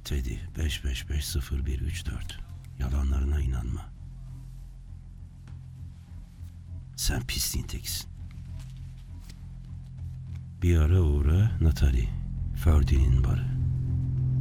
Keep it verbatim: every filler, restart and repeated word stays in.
Teddy beş beş beş sıfır bir üç dört. Yalanlarına inanma. Sen pisliğin tekisin. Bir ara uğra Natalie, Ferdi'nin barı.